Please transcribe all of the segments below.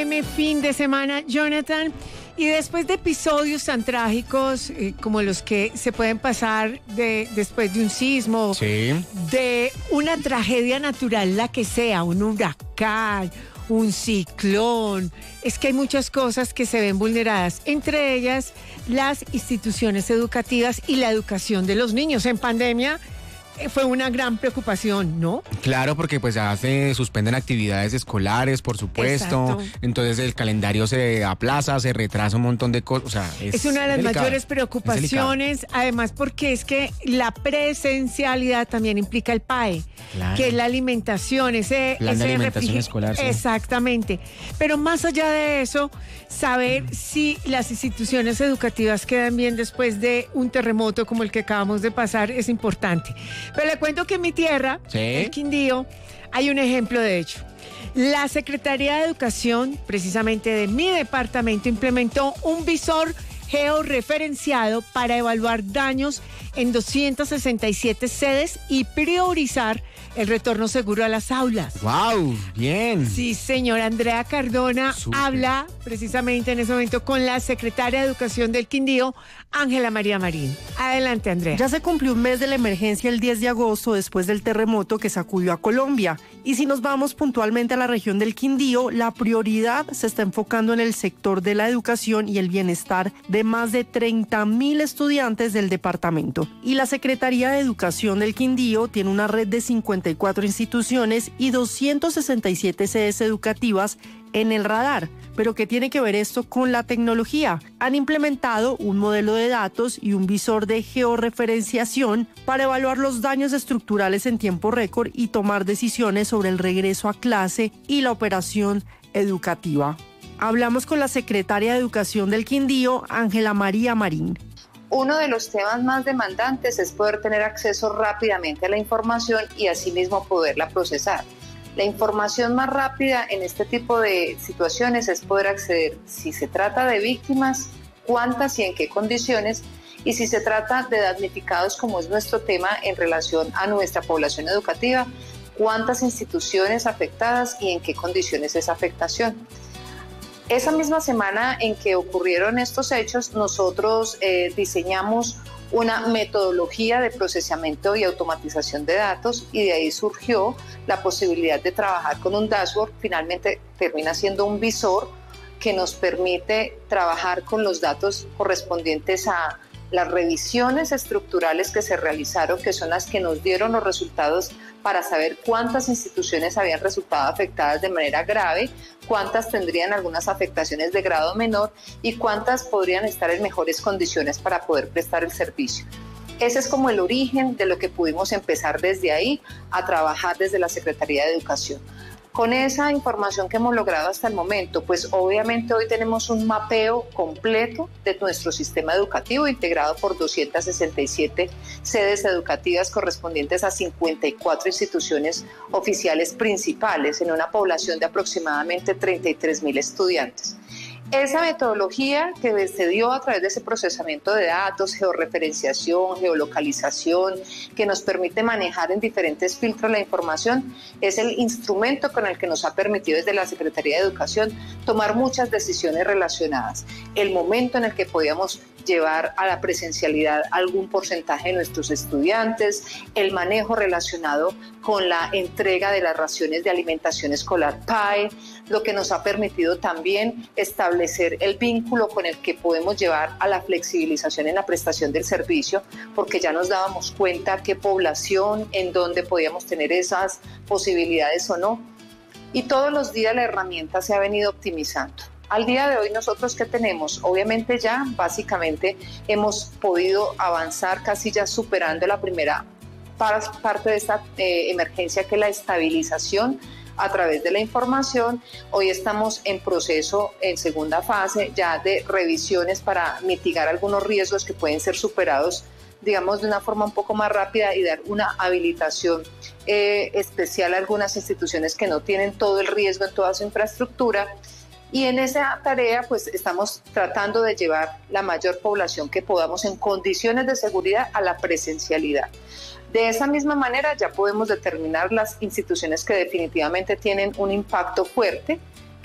AM, fin de semana, Jonathan. Y después de episodios tan trágicos como los que se pueden pasar después de un sismo, Sí. de una tragedia natural, la que sea, un huracán, un ciclón, es que hay muchas cosas que se ven vulneradas, entre ellas las instituciones educativas y la educación de los niños. En pandemia fue una gran preocupación, ¿no? Claro, porque pues ya se suspenden actividades escolares, por supuesto. Exacto. Entonces el calendario se aplaza, se retrasa un montón de cosas. O sea, Es una de las delicado. mayores preocupaciones, además porque es que la presencialidad también implica el PAE, Claro. que es la alimentación, Plan de alimentación escolar, sí. Exactamente. Pero más allá de eso, saber si las instituciones educativas quedan bien después de un terremoto como el que acabamos de pasar es importante. Pero le cuento que en mi tierra, Sí. el Quindío, hay un ejemplo de hecho. La Secretaría de Educación, precisamente de mi departamento, implementó un visor georreferenciado para evaluar daños en 267 sedes y priorizar el retorno seguro a las aulas. ¡Wow! Bien. Sí, señora Andrea Cardona Súper. habla precisamente en ese momento con la secretaria de Educación del Quindío, Ángela María Marín. Adelante, Andrea. Ya se cumplió un mes de la emergencia el 10 de agosto después del terremoto que sacudió a Colombia. Y si nos vamos puntualmente a la región del Quindío, la prioridad se está enfocando en el sector de la educación y el bienestar de más de 30.000 estudiantes del departamento. Y la Secretaría de Educación del Quindío tiene una red de 54 instituciones y 267 sedes educativas en el radar. Pero ¿qué tiene que ver esto con la tecnología? Han implementado un modelo de datos y un visor de georreferenciación para evaluar los daños estructurales en tiempo récord y tomar decisiones sobre el regreso a clase y la operación educativa. Hablamos con la secretaria de Educación del Quindío, Ángela María Marín. Uno de los temas más demandantes es poder tener acceso rápidamente a la información y asimismo poderla procesar. La información más rápida en este tipo de situaciones es poder acceder, si se trata de víctimas, cuántas y en qué condiciones, y si se trata de damnificados, como es nuestro tema en relación a nuestra población educativa, cuántas instituciones afectadas y en qué condiciones es afectación. Esa misma semana en que ocurrieron estos hechos, nosotros diseñamos una metodología de procesamiento y automatización de datos y de ahí surgió la posibilidad de trabajar con un dashboard. Finalmente termina siendo un visor que nos permite trabajar con los datos correspondientes a las revisiones estructurales que se realizaron, que son las que nos dieron los resultados para saber cuántas instituciones habían resultado afectadas de manera grave, cuántas tendrían algunas afectaciones de grado menor y cuántas podrían estar en mejores condiciones para poder prestar el servicio. Ese es como el origen de lo que pudimos empezar desde ahí a trabajar desde la Secretaría de Educación. Con esa información que hemos logrado hasta el momento, pues obviamente hoy tenemos un mapeo completo de nuestro sistema educativo integrado por 267 sedes educativas correspondientes a 54 instituciones oficiales principales en una población de aproximadamente 33.000 estudiantes. Esa metodología que se dio a través de ese procesamiento de datos, georreferenciación, geolocalización, que nos permite manejar en diferentes filtros la información, es el instrumento con el que nos ha permitido desde la Secretaría de Educación tomar muchas decisiones relacionadas. El momento en el que podíamos llevar a la presencialidad algún porcentaje de nuestros estudiantes, el manejo relacionado con la entrega de las raciones de alimentación escolar PAE, lo que nos ha permitido también establecer el vínculo con el que podemos llevar a la flexibilización en la prestación del servicio, porque ya nos dábamos cuenta qué población, en dónde podíamos tener esas posibilidades o no. Y todos los días la herramienta se ha venido optimizando. Al día de hoy, ¿nosotros qué tenemos? Obviamente ya básicamente hemos podido avanzar casi ya superando la primera parte de esta emergencia, que es la estabilización a través de la información. Hoy estamos en proceso, en segunda fase, ya de revisiones para mitigar algunos riesgos que pueden ser superados, digamos, de una forma un poco más rápida y dar una habilitación especial a algunas instituciones que no tienen todo el riesgo en toda su infraestructura. Y en esa tarea pues estamos tratando de llevar la mayor población que podamos en condiciones de seguridad a la presencialidad. De esa misma manera ya podemos determinar las instituciones que definitivamente tienen un impacto fuerte,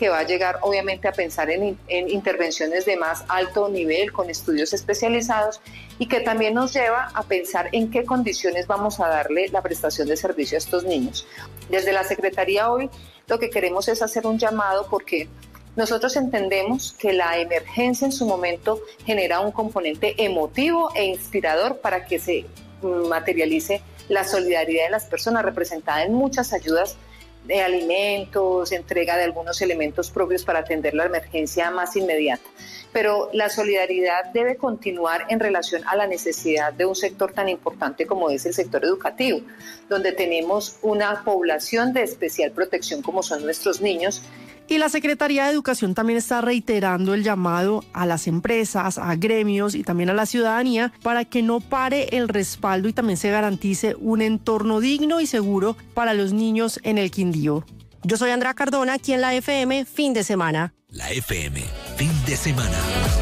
que va a llegar obviamente a pensar en intervenciones de más alto nivel, con estudios especializados, y que también nos lleva a pensar en qué condiciones vamos a darle la prestación de servicio a estos niños. Desde la Secretaría hoy lo que queremos es hacer un llamado, porque nosotros entendemos que la emergencia en su momento genera un componente emotivo e inspirador para que se materialice la solidaridad de las personas, representada en muchas ayudas de alimentos, entrega de algunos elementos propios para atender la emergencia más inmediata. Pero la solidaridad debe continuar en relación a la necesidad de un sector tan importante como es el sector educativo, donde tenemos una población de especial protección como son nuestros niños. Y la Secretaría de Educación también está reiterando el llamado a las empresas, a gremios y también a la ciudadanía para que no pare el respaldo y también se garantice un entorno digno y seguro para los niños en el Quindío. Yo soy Andrea Cardona, aquí en la FM Fin de Semana. La FM Fin de Semana.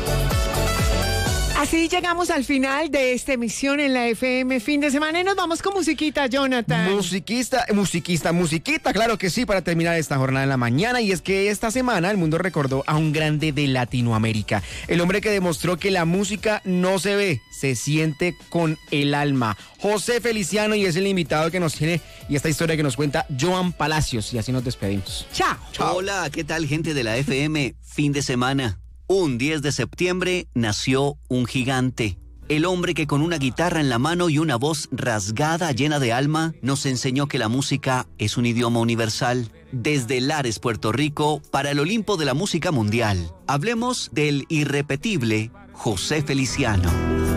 Así llegamos al final de esta emisión en la FM Fin de Semana y nos vamos con musiquita, Jonathan. Musiquita, claro que sí, para terminar esta jornada en la mañana. Y es que esta semana el mundo recordó a un grande de Latinoamérica, el hombre que demostró que la música no se ve, se siente con el alma. José Feliciano, y es el invitado que nos tiene y esta historia que nos cuenta Joan Palacios, y así nos despedimos. Chao. Hola, ¿qué tal, gente de la FM Fin de Semana? Un 10 de septiembre nació un gigante. El hombre que con una guitarra en la mano y una voz rasgada, llena de alma, nos enseñó que la música es un idioma universal. Desde Lares, Puerto Rico, para el Olimpo de la música mundial. Hablemos del irrepetible José Feliciano.